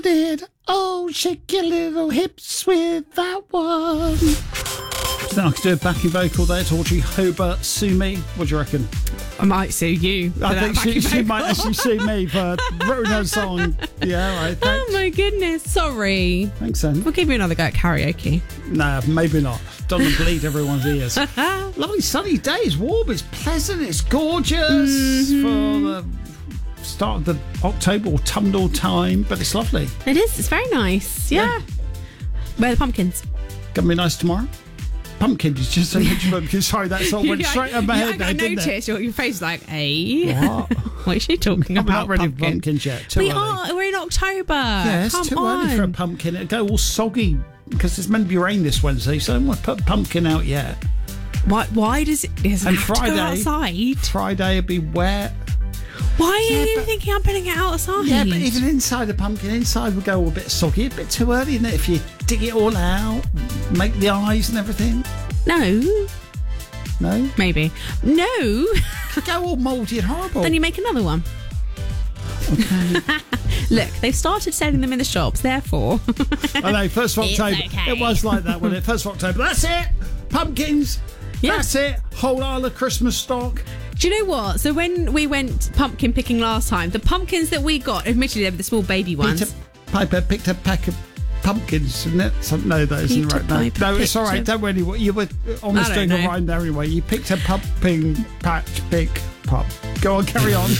Did shake your little hips with that one. So I could do a backing vocal there to Audrey Hobart, Sue Me. What do you reckon? I might sue you. I think she might actually sue me for ruining her song. Yeah, right. Thanks. Oh my goodness, sorry. Thanks, then. We'll give you another go at karaoke. Nah, maybe not. Don't want to bleed everyone's ears. Lovely sunny day. It's warm. It's pleasant. It's gorgeous for the start of the October autumnal time, but it's lovely. It is. It's very nice. Yeah. Where are the pumpkins? Gonna be nice tomorrow. Pumpkin is just so much pumpkin. Sorry, that sort of went straight over my head there, didn't it? I noticed your face was like, hey. What? What is she talking We're about? not ready for pumpkins yet. Too We early. are. We're in October. Yeah, it's too early for a pumpkin. It'll go all soggy because it's meant to be rain this Wednesday, so I don't want to put a pumpkin out yet. Why does it have Friday, to go outside? Friday will be wet. Why are you thinking I'm putting it outside? Yeah, but even inside the pumpkin, inside will go all a bit soggy, a bit too early, isn't it? If you dig it all out, make the eyes and everything. No. No? Maybe. No. Go all mouldy and horrible. Then you make another one. Okay. Look, they've started selling them in the shops, therefore. I know, 1st of October. Okay. It was like that, wasn't it? 1st of October. That's it! Pumpkins! Yeah. That's it! Whole aisle of Christmas stock. Do you know what? So when we went pumpkin picking last time, the pumpkins that we got, admittedly they were the small baby ones. Peter Piper picked a pack of pumpkins, isn't it? No, that isn't Peter right. Piper No, it's all right. picked Don't worry. You were almost doing a rhyme there anyway. You picked a pumpkin patch, pick, pop. Go on, carry on.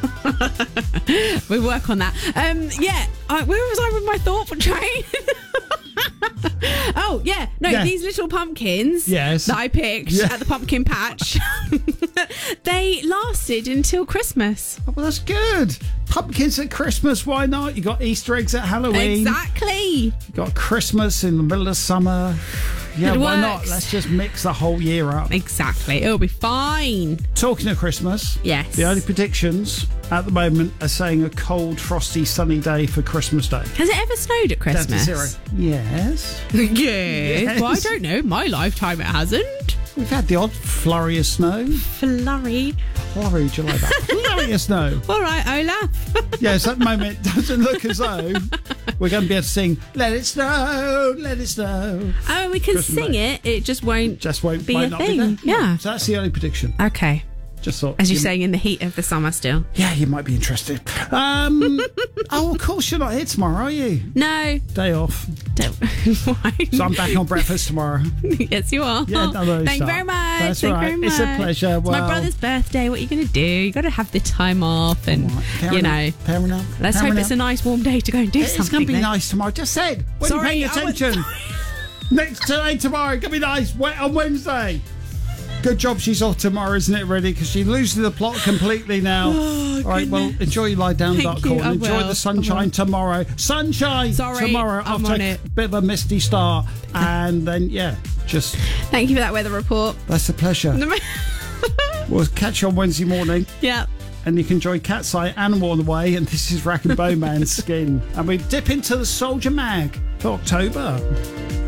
We'll work on that. Where was I with my thought train? Oh, yeah. No, Yeah. these little pumpkins Yes. that I picked at the pumpkin patch, they lasted until Christmas. Oh, well, that's good. Pumpkins at Christmas, why not? You got Easter eggs at Halloween. Exactly. You got Christmas in the middle of summer. Yeah, It why not? works. Let's just mix the whole year up. Exactly. It'll be fine. Talking of Christmas, Yes. the only predictions at the moment are saying a cold, frosty, sunny day for Christmas Day. Has it ever snowed at Down to Christmas? 0. Yes. Yes. Well, I don't know. My lifetime it hasn't. We've had the odd flurry of snow. Flurry. Flurry, do you like that? Flurry of snow. All right, Olaf. Yes, at the moment, it doesn't look as though we're going to be able to sing Let It Snow, Let It Snow. Oh, we can Christmas sing Day. it. It just won't. Just won't Be might a not thing. Be there. Yeah. So that's the only prediction. Okay. Just thought. As you're saying, in the heat of the summer still. Yeah, you might be interested. Oh, of course you're not here tomorrow, are you? No. Day off. Don't. Why? So I'm back on breakfast tomorrow. Yes, you are. Yeah, no, Thank you very much. That's Thank you right. very much. It's a pleasure. It's my brother's birthday. What are you going to do? You got to have the time off, and you know. Fair enough. Let's hope it's a nice warm day to go and do It's something. going to be then. nice tomorrow. Just said. When Sorry, you paying attention. Next today, tomorrow. Going to be nice. Wet on Wednesday. Good job she's off tomorrow, isn't it, really? Because she loses the plot completely now. Oh, all right, well, enjoy your lie down, Thank dark you, corner. I Enjoy will. the sunshine tomorrow. Sunshine Sorry, tomorrow I'm after on a it. bit of a misty start. And then, yeah, just Thank you for that weather report. that's a pleasure. We'll catch you on Wednesday morning. Yeah. And you can enjoy Cat's Eye Animal on the way. And this is Rack and Bowman's Skin. And we dip into the Soldier Mag for October.